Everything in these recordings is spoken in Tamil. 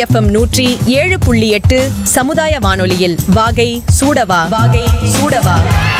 எஃப்எம் 107.8 சமுதாய வானொலியில் வாகை சூடவா வாகை சூடவா.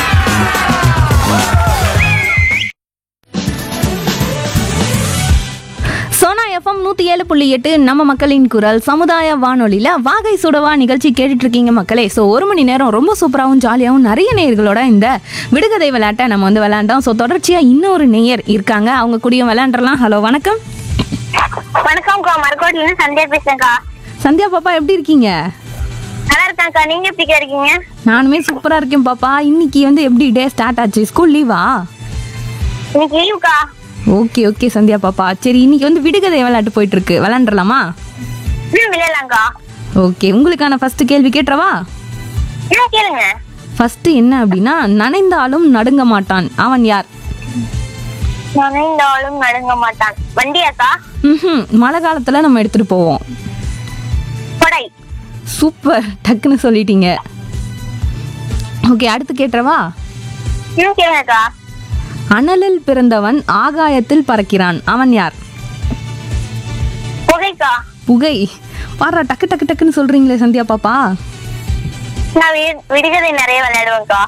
சோனா எஃப்எம் 107.8 நம்ம மக்களின் குரல் சமுதாய வானொலியில் வாகை சுடவா நிகழ்ச்சி கேட்டுட்டு இருக்கீங்க மக்களே. ஸோ ஒரு மணி நேரம் ரொம்ப சூப்பராகவும் ஜாலியாகவும் நிறைய நேயர்களோட இந்த விடுகதை விளையாட்டை நம்ம வந்து விளையாண்டோம். ஸோ தொடர்ச்சியாக இன்னொரு நேயர் இருக்காங்க, அவங்க கூடயும் விளையாண்டுறலாம். ஹலோ வணக்கம். வணக்கம்க்கா, மரக்கோட்டிலிருந்து சந்தியா பேசுறேன்க்கா. சந்தியா பாப்பா எப்படி இருக்கீங்க? நல்லா இருக்கேன்க்கா, நீங்க எப்படிக்கா இருக்கீங்க? நானுமே சூப்பராக இருக்கேன் பாப்பா. இன்னைக்கு வந்து எப்படி டே ஸ்டார்ட் ஆச்சு? ஸ்கூல் லீவா? இன்னைக்கு லீவுக்கா. ஓகே ஓகே சந்தியா பாப்பா, சரி இன்னைக்கு வந்து விடுகதை விளையாட்டு போயிட்டு இருக்கு, விளையாண்டுறலாமா? விளையாடலாம்க்கா. ஓகே, உங்களுக்கான ஃபர்ஸ்ட் கேள்வி கேட்டுறவா? கேளுங்க. ஃபர்ஸ்ட் என்ன அப்படின்னா, நனைந்தாலும் நடுங்க மாட்டான், அவன் யார்? நனைந்தாலும் நடுங்க மாட்டான். வண்டியாக்கா? மழை காலத்துல நம்ம எடுத்துட்டு போவோம். கொடை. சூப்பர், டக்குன்னு சொல்லிட்டீங்க. ஓகே, அடுத்து கேட்டுறவா? கேளுங்கக்கா. அனலில் பிறந்தவன் ஆகாயத்தில் பறக்கிறான், அவன் யார்? புகைக்கா. புகை. பாரா, டக்கு டக்கு டக்குன்னு சொல்றீங்களே சந்தியா பாப்பா. நான் விடுகதை நிறைய விளையாடுவேன்க்கா.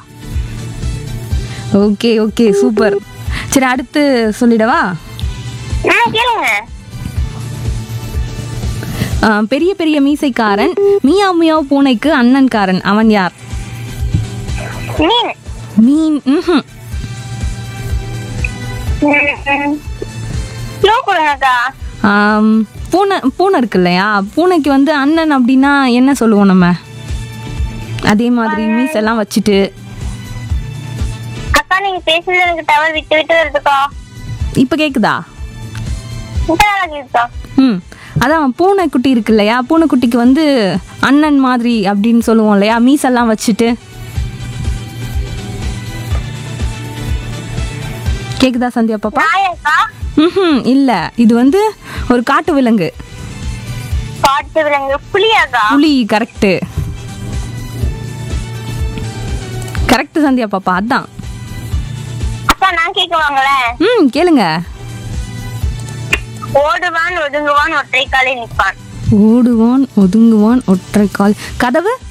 Okay okay super. சரி அடுத்து சொல்லிடவா? கேளுங்க. பெரிய பெரிய மீசைக்காரன், மியாவ் மியாவ் பூனைக்கு அண்ணன்காரன், அவன் யார்? மீன். மீன். கொடுங்கக்கா. பூனை. பூனை இருக்கு இல்லையா, பூனைக்கு வந்து அண்ணன் அப்படின்னா என்ன சொல்லுவோம் நம்ம? அதே மாதிரி மீசெல்லாம் வச்சுட்டு. அக்கா நீங்க பேசுறது எனக்கு டவர் விட்டு விட்டு வருதுக்கா. இப்ப கேக்குதா? கேக்குதா? அதான் பூனைக்குட்டி இருக்கு இல்லையா, பூனைக்குட்டிக்கு வந்து அண்ணன் மாதிரி அப்படின்னு சொல்லுவோம் இல்லையா, மீசெல்லாம் வச்சுட்டு. கேக்குதா சந்தியா பாப்பா? இல்ல, இது வந்து ஒரு காட்டு விலங்கு. காட்டு விலங்கு. புலியாக்கா? புலி. கரெக்ட் கரெக்ட் சந்தியா பாப்பா, அதான். அக்கா நான் கேக்குவாங்களே. கேளுங்க. ஓடுவான் ஒதுங்குவான் ஒற்றை காலில் நிற்பான். ஓடுவான் ஒதுங்குவான் ஒற்றை கால். கதவு.